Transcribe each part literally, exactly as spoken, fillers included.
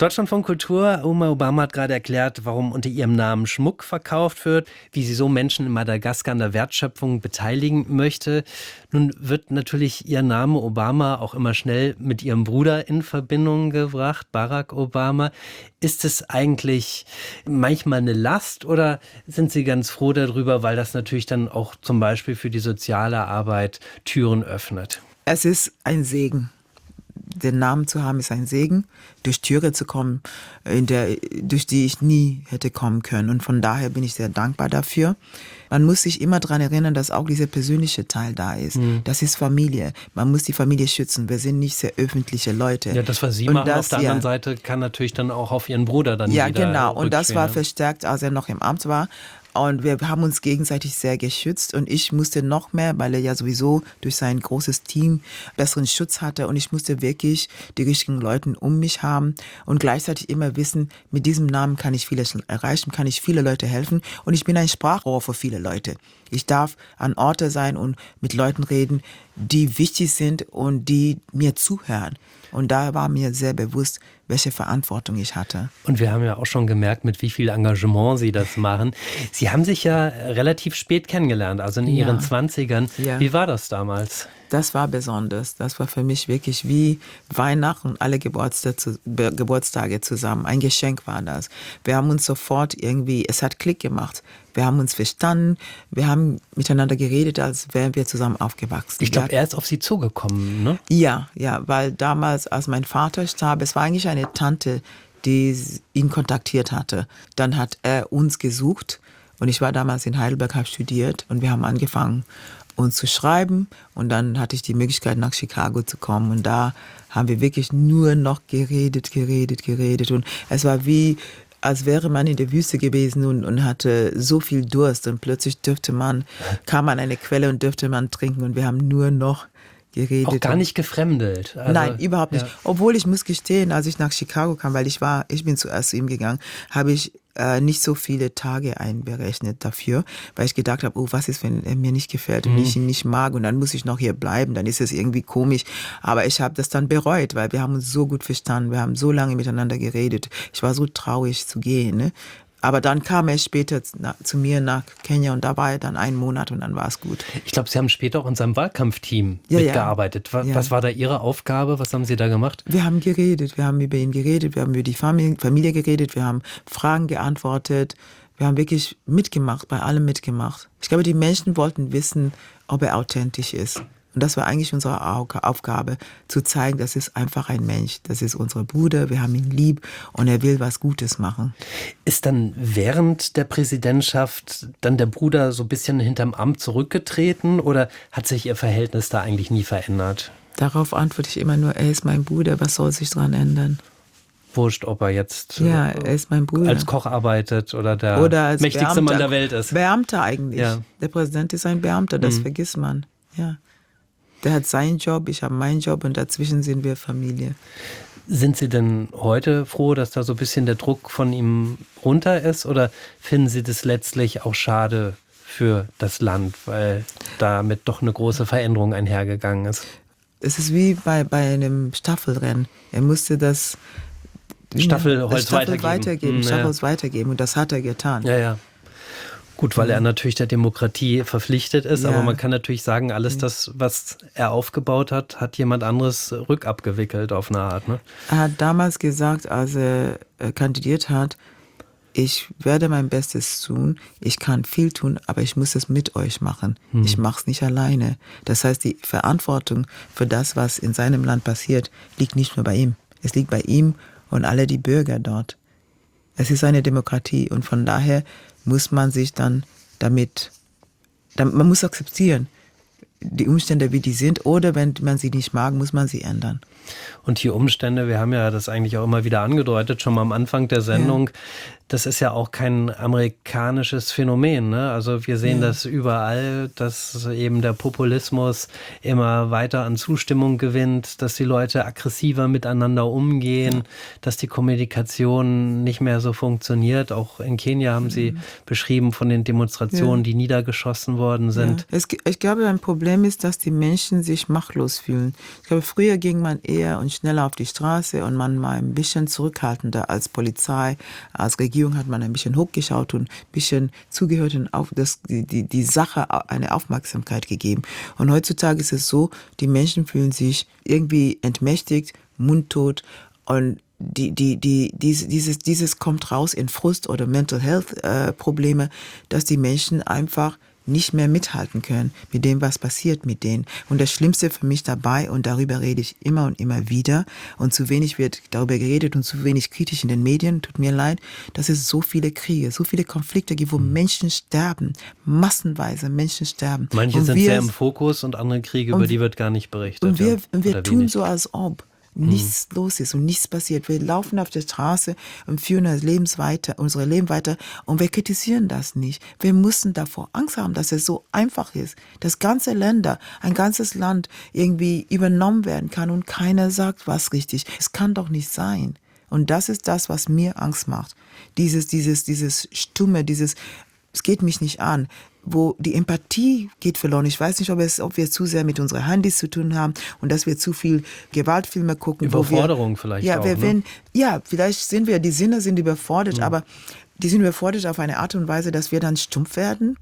Deutschlandfunk Kultur. Oma Obama hat gerade erklärt, warum unter ihrem Namen Schmuck verkauft wird, wie sie so Menschen in Madagaskar an der Wertschöpfung beteiligen möchte. Nun wird natürlich ihr Name Obama auch immer schnell mit ihrem Bruder in Verbindung gebracht, Barack Obama. Ist es eigentlich manchmal eine Last oder sind Sie ganz froh darüber, weil das natürlich dann auch zum Beispiel für die soziale Arbeit Türen öffnet? Es ist ein Segen. Den Namen zu haben ist ein Segen, durch Türe zu kommen, in der, durch die ich nie hätte kommen können. Und von daher bin ich sehr dankbar dafür. Man muss sich immer daran erinnern, dass auch dieser persönliche Teil da ist. Mhm. Das ist Familie. Man muss die Familie schützen. Wir sind nicht sehr öffentliche Leute. Ja, das, was Sie und machen das, auf der ja, anderen Seite, kann natürlich dann auch auf Ihren Bruder dann ja, wieder Ja, genau. Und das war rückschwingen. verstärkt, als er noch im Amt war. Und wir haben uns gegenseitig sehr geschützt und ich musste noch mehr, weil er ja sowieso durch sein großes Team besseren Schutz hatte und ich musste wirklich die richtigen Leute um mich haben und gleichzeitig immer wissen, mit diesem Namen kann ich vieles erreichen, kann ich viele Leute helfen und ich bin ein Sprachrohr für viele Leute. Ich darf an Orte sein und mit Leuten reden, die wichtig sind und die mir zuhören. Und da war mir sehr bewusst, welche Verantwortung ich hatte. Und wir haben ja auch schon gemerkt, mit wie viel Engagement Sie das machen. Sie haben sich ja relativ spät kennengelernt, also in Ihren ja. zwanzigern. Ja. Wie war das damals? Das war besonders. Das war für mich wirklich wie Weihnachten und alle Geburtstage, Geburtstage zusammen. Ein Geschenk war das. Wir haben uns sofort irgendwie, es hat Klick gemacht. Wir haben uns verstanden, wir haben miteinander geredet, als wären wir zusammen aufgewachsen. Ich glaube, er ist auf Sie zugekommen, ne? Ja, ja, weil damals, als mein Vater starb, es war eigentlich eine Tante, die ihn kontaktiert hatte. Dann hat er uns gesucht und ich war damals in Heidelberg, habe studiert und wir haben angefangen, uns zu schreiben und dann hatte ich die Möglichkeit, nach Chicago zu kommen und da haben wir wirklich nur noch geredet, geredet, geredet und es war wie, als wäre man in der Wüste gewesen und, und hatte so viel Durst und plötzlich dürfte man, kam an eine Quelle und dürfte man trinken und wir haben nur noch geredet. Auch gar nicht gefremdelt? Also, nein, überhaupt nicht. Ja. Obwohl ich muss gestehen, als ich nach Chicago kam, weil ich war, ich bin zuerst zu ihm gegangen, habe ich äh, nicht so viele Tage einberechnet dafür, weil ich gedacht habe, oh, was ist, wenn er mir nicht gefällt und mhm. ich ihn nicht mag und dann muss ich noch hier bleiben, dann ist es irgendwie komisch. Aber ich habe das dann bereut, weil wir haben uns so gut verstanden, wir haben so lange miteinander geredet. Ich war so traurig zu gehen, ne? Aber dann kam er später zu mir nach Kenia und da war er dann einen Monat und dann war es gut. Ich glaube, Sie haben später auch in seinem Wahlkampfteam ja, mitgearbeitet. Was, ja. was war da Ihre Aufgabe? Was haben Sie da gemacht? Wir haben geredet, wir haben über ihn geredet, wir haben über die Familie, Familie geredet, wir haben Fragen geantwortet, wir haben wirklich mitgemacht, bei allem mitgemacht. Ich glaube, die Menschen wollten wissen, ob er authentisch ist. Und das war eigentlich unsere Aufgabe, zu zeigen, das ist einfach ein Mensch, das ist unser Bruder, wir haben ihn lieb und er will was Gutes machen. Ist dann während der Präsidentschaft dann der Bruder so ein bisschen hinterm Amt zurückgetreten oder hat sich Ihr Verhältnis da eigentlich nie verändert? Darauf antworte ich immer nur, er ist mein Bruder, was soll sich daran ändern? Wurscht, ob er jetzt ja, er ist mein Bruder. als Koch arbeitet oder der oder als mächtigste Beamter, Mann der Welt ist. Beamter eigentlich. Ja. Der Präsident ist ein Beamter, das mhm. vergisst man. Ja. Der hat seinen Job, ich habe meinen Job und dazwischen sind wir Familie. Sind Sie denn heute froh, dass da so ein bisschen der Druck von ihm runter ist oder finden Sie das letztlich auch schade für das Land, weil damit doch eine große Veränderung einhergegangen ist? Es ist wie bei, bei einem Staffelrennen. Er musste das Staffelholz Staffel weitergeben. weitergeben, hm, Staffelholz ja. weitergeben und das hat er getan. Ja, ja. Gut, weil er natürlich der Demokratie verpflichtet ist, ja. aber man kann natürlich sagen, alles das, was er aufgebaut hat, hat jemand anderes rückabgewickelt auf eine Art. Ne? Er hat damals gesagt, als er kandidiert hat, ich werde mein Bestes tun, ich kann viel tun, aber ich muss es mit euch machen. Hm. Ich mache es nicht alleine. Das heißt, die Verantwortung für das, was in seinem Land passiert, liegt nicht nur bei ihm. Es liegt bei ihm und alle die Bürger dort. Es ist eine Demokratie und von daher muss man sich dann damit, man muss akzeptieren, die Umstände, wie die sind, oder wenn man sie nicht mag, muss man sie ändern. Und die Umstände, wir haben ja das eigentlich auch immer wieder angedeutet, schon mal am Anfang der Sendung, ja. das ist ja auch kein amerikanisches Phänomen, ne? Also wir sehen ja. das überall, dass eben der Populismus immer weiter an Zustimmung gewinnt, dass die Leute aggressiver miteinander umgehen, ja. dass die Kommunikation nicht mehr so funktioniert. Auch in Kenia haben Sie mhm. beschrieben von den Demonstrationen, ja. die niedergeschossen worden sind. Ja. Es, ich glaube, ein Problem ist, dass die Menschen sich machtlos fühlen. Ich glaube, früher ging man eher und schneller auf die Straße und man war ein bisschen zurückhaltender als Polizei. Als Regierung hat man ein bisschen hochgeschaut und ein bisschen zugehört und auf das, die, die, die Sache eine Aufmerksamkeit gegeben. Und heutzutage ist es so, die Menschen fühlen sich irgendwie entmächtigt, mundtot und die, die, die, diese, dieses, dieses kommt raus in Frust oder Mental Health äh, Probleme, dass die Menschen einfach nicht mehr mithalten können mit dem, was passiert mit denen. Und das Schlimmste für mich dabei, und darüber rede ich immer und immer wieder, und zu wenig wird darüber geredet und zu wenig kritisch in den Medien, tut mir leid, dass es so viele Kriege, so viele Konflikte gibt, wo mhm. Menschen sterben, massenweise Menschen sterben. Manche und sind wir, sehr im Fokus und andere Kriege, über die wird gar nicht berichtet. Und wir, ja, und wir tun wenig. so, als ob nichts mhm. los ist und nichts passiert. Wir laufen auf der Straße und führen unser Leben weiter, unsere Leben weiter und wir kritisieren das nicht. Wir müssen davor Angst haben, dass es so einfach ist, dass ganze Länder, ein ganzes Land irgendwie übernommen werden kann und keiner sagt, was richtig. Es kann doch nicht sein. Und das ist das, was mir Angst macht. Dieses, dieses, dieses Stumme, dieses, es geht mich nicht an, wo die Empathie geht verloren. Ich weiß nicht, ob, es, ob wir zu sehr mit unseren Handys zu tun haben und dass wir zu viel Gewaltfilme gucken. Überforderung wo wir, vielleicht ja, auch. Wir, ne? wenn, ja, vielleicht sind wir, die Sinne sind überfordert, mhm. aber die sind überfordert auf eine Art und Weise, dass wir dann stumpf werden.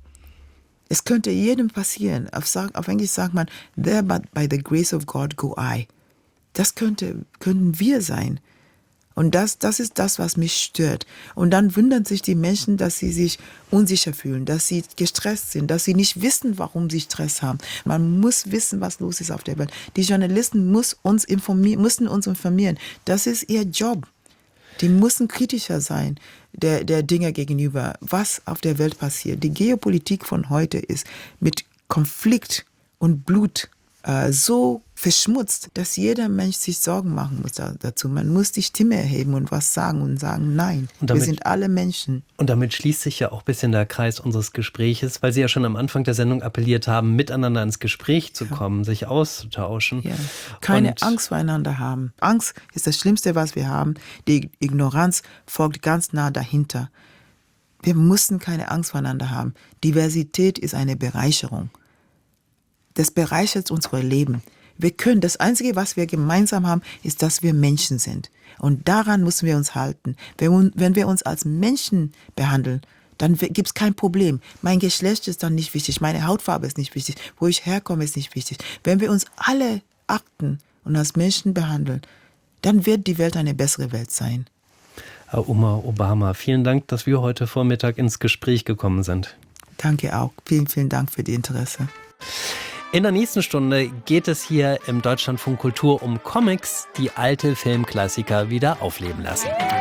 Es könnte jedem passieren. Auf, auf Englisch sagt man, there but by the grace of God go I. Das könnte, könnten wir sein. Und das, das ist das, was mich stört. Und dann wundern sich die Menschen, dass sie sich unsicher fühlen, dass sie gestresst sind, dass sie nicht wissen, warum sie Stress haben. Man muss wissen, was los ist auf der Welt. Die Journalisten muss uns informieren, müssen uns informieren. Das ist ihr Job. Die müssen kritischer sein der, der Dinge gegenüber, was auf der Welt passiert. Die Geopolitik von heute ist mit Konflikt und Blut äh, so verschmutzt, dass jeder Mensch sich Sorgen machen muss dazu. Man muss die Stimme erheben und was sagen und sagen, nein, damit, wir sind alle Menschen. Und damit schließt sich ja auch ein bisschen der Kreis unseres Gespräches, weil Sie ja schon am Anfang der Sendung appelliert haben, miteinander ins Gespräch zu kommen, ja. sich auszutauschen. Ja. Keine und Angst voreinander haben. Angst ist das Schlimmste, was wir haben. Die Ignoranz folgt ganz nah dahinter. Wir müssen keine Angst voreinander haben. Diversität ist eine Bereicherung. Das bereichert unser Leben. Wir können, das Einzige, was wir gemeinsam haben, ist, dass wir Menschen sind. Und daran müssen wir uns halten. Wenn, wenn wir uns als Menschen behandeln, dann gibt es kein Problem. Mein Geschlecht ist dann nicht wichtig, meine Hautfarbe ist nicht wichtig, wo ich herkomme ist nicht wichtig. Wenn wir uns alle achten und als Menschen behandeln, dann wird die Welt eine bessere Welt sein. Herr Uma Obama, vielen Dank, dass wir heute Vormittag ins Gespräch gekommen sind. Danke auch. Vielen, vielen Dank für die Interesse. In der nächsten Stunde geht es hier im Deutschlandfunk Kultur um Comics, die alte Filmklassiker wieder aufleben lassen.